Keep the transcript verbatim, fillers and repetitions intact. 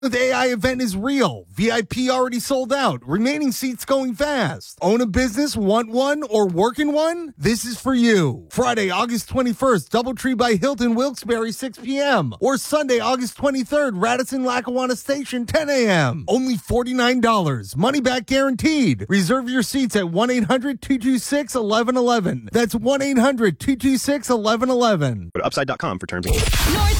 The A I event is real. V I P already sold out. Remaining seats going fast. Own a business, want one, or work in one? This is for you. Friday, August twenty-first, Doubletree by Hilton, Wilkes-Barre, six p.m. Or Sunday, August twenty-third, Radisson, Lackawanna Station, ten a.m. Only forty-nine dollars. Money back guaranteed. Reserve your seats at one eight hundred two two six one one one one. That's one eight hundred two two six one one one one. Go to upside dot com for terms and conditions. North